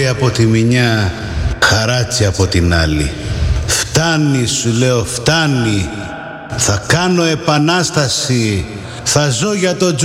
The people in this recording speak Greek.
κόρη από τη μια, χαράτσι από την άλλη. Φτάνει, σου λέω, φτάνει. Θα κάνω επανάσταση. Θα ζω για τον